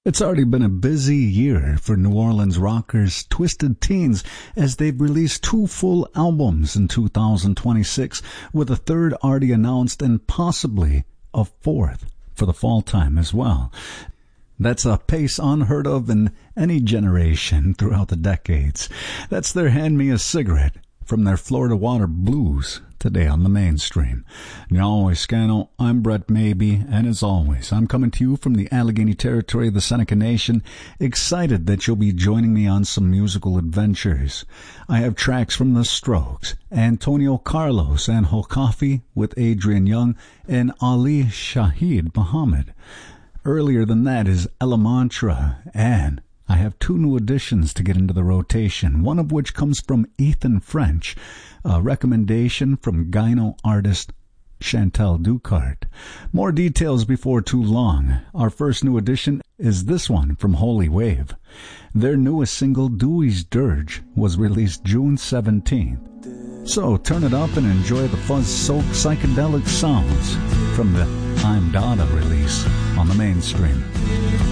It's already been a busy year for New Orleans rockers Twisted Teens as they've released 2 full albums in 2026, with a third already announced and possibly a fourth for the fall time as well. That's a pace unheard of in any generation throughout the decades. That's their Hand Me a Cigarette from their Florida Water Blues today on the Mainstream. Now, Scano, I'm Brett Maybe, and as always, I'm coming to you from the Allegheny territory of the Seneca Nation, excited that you'll be joining me on some musical adventures. I have tracks from The Strokes, Antonio Carlos and Hokafi with Adrian Young, and Ali Shaheed Muhammad. Earlier than that is Ella Mantra, and I have 2 new additions to get into the rotation, one of which comes from Ethan French, a recommendation from gyno artist Chantal Ducart. More details before too long. Our first new addition is this one from Holy Wave. Their newest single, Dewey's Dirge, was released June 17th. So turn it up and enjoy the fuzz-soaked psychedelic sounds from the I'm Dada release on the Mainstream.